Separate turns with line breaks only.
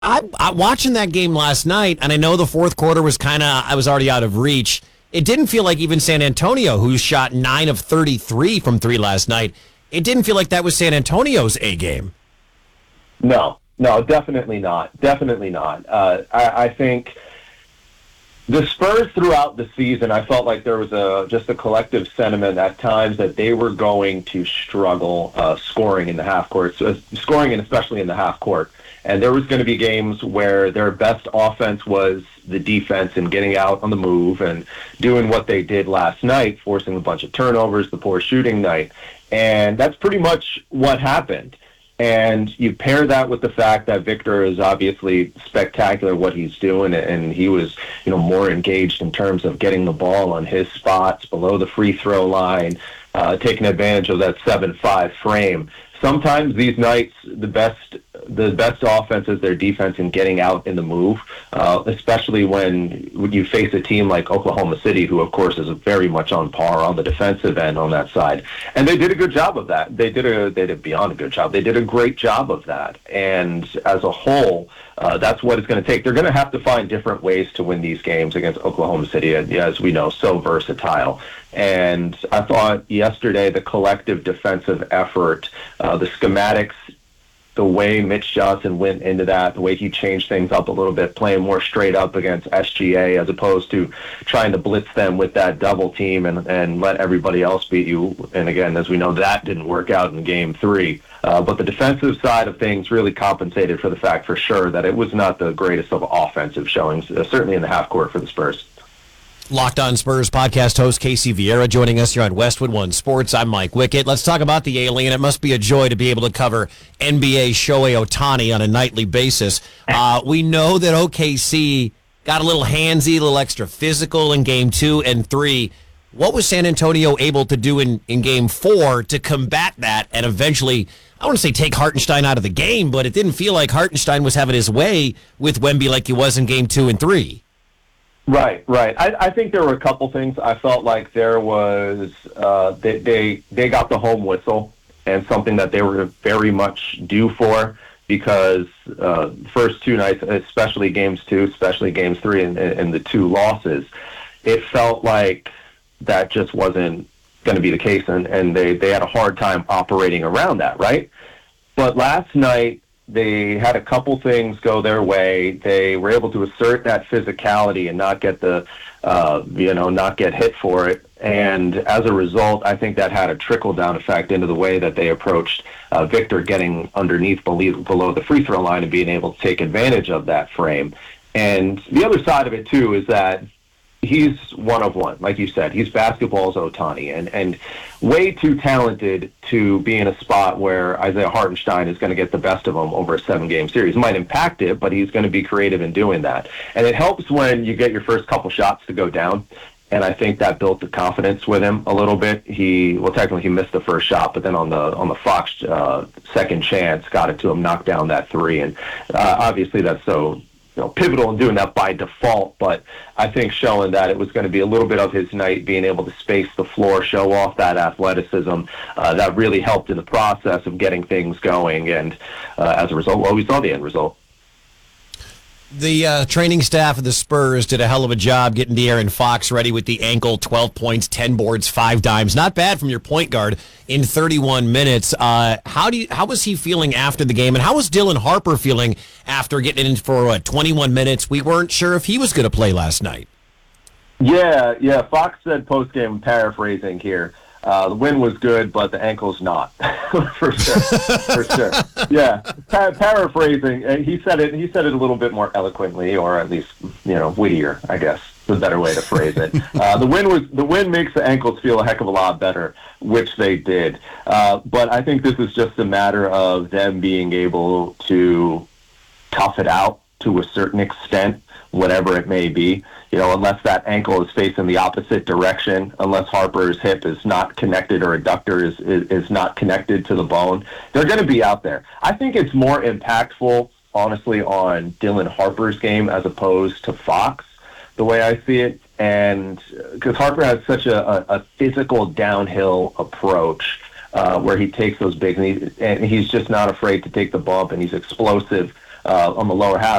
I watching that game last night, and I know the fourth quarter was I was already out of reach. It didn't feel like even San Antonio, who shot 9 of 33 from three last night, it didn't feel like that was San Antonio's A game.
No, definitely not. Definitely not. I think the Spurs throughout the season, I felt like there was just a collective sentiment at times that they were going to struggle scoring in the half court, scoring and especially in the half court. And there was going to be games where their best offense was the defense and getting out on the move and doing what they did last night, forcing a bunch of turnovers, the poor shooting night. And that's pretty much what happened. And you pair that with the fact that Victor is obviously spectacular what he's doing, and he was, more engaged in terms of getting the ball on his spots below the free throw line, taking advantage of that 7-5 frame. Sometimes these nights, the best offense is their defense in getting out in the move, especially when you face a team like Oklahoma City, who, of course, is very much on par on the defensive end on that side. And they did a good job of that. They did beyond a good job. They did a great job of that. And as a whole, that's what it's going to take. They're going to have to find different ways to win these games against Oklahoma City, as we know, so versatile. And I thought yesterday the collective defensive effort, the schematics, the way Mitch Johnson went into that, the way he changed things up a little bit, playing more straight up against SGA as opposed to trying to blitz them with that double team and let everybody else beat you. And again, as we know, that didn't work out in Game 3. But the defensive side of things really compensated for the fact for sure that it was not the greatest of offensive showings, certainly in the half court for the Spurs.
Locked On Spurs podcast host Casey Vieira joining us here on Westwood One Sports. I'm Mike Wickett. Let's talk about the alien. It must be a joy to be able to cover NBA Shohei Ohtani on a nightly basis. We know that OKC got a little handsy, a little extra physical in Game 2 and 3. What was San Antonio able to do in Game 4 to combat that and eventually, I want to say take Hartenstein out of the game, but it didn't feel like Hartenstein was having his way with Wemby like he was in Game 2 and 3.
Right. I think there were a couple things. I felt like there was they got the home whistle and something that they were very much due for because first two nights, especially Games 2, especially Games 3 and the two losses, it felt like that just wasn't going to be the case, and they had a hard time operating around that, right? But last night, they had a couple things go their way. They were able to assert that physicality and not get not get hit for it. And as a result, I think that had a trickle-down effect into the way that they approached Victor getting underneath below the free throw line and being able to take advantage of that frame. And the other side of it, too, is that he's one of one. Like you said, he's basketball's Ohtani and way too talented to be in a spot where Isaiah Hartenstein is going to get the best of him over a 7-game series. Might impact it, but he's going to be creative in doing that. And it helps when you get your first couple shots to go down. And I think that built the confidence with him a little bit. Technically he missed the first shot, but then on the Fox second chance, got it to him, knocked down that three. And obviously that's so pivotal in doing that by default, but I think showing that it was going to be a little bit of his night, being able to space the floor, show off that athleticism, that really helped in the process of getting things going, and as a result, we saw the end result.
The training staff of the Spurs did a hell of a job getting De'Aaron Fox ready with the ankle, 12 points, 10 boards, 5 dimes. Not bad from your point guard in 31 minutes. How was he feeling after the game, and how was Dylan Harper feeling after getting in for 21 minutes? We weren't sure if he was going to play last night.
Yeah. Fox said post-game, paraphrasing here, the win was good, but the ankle's not. For sure. Yeah, paraphrasing. He said it a little bit more eloquently, or at least wittier, I guess. The better way to phrase it. The win makes the ankles feel a heck of a lot better, which they did. But I think this is just a matter of them being able to tough it out to a certain extent, whatever it may be. Unless that ankle is facing the opposite direction, unless Harper's hip is not connected or adductor is not connected to the bone, they're going to be out there. I think it's more impactful, honestly, on Dylan Harper's game as opposed to Fox, the way I see it. And because Harper has such a physical downhill approach where he takes those bigs, and he's just not afraid to take the bump, and he's explosive on the lower half.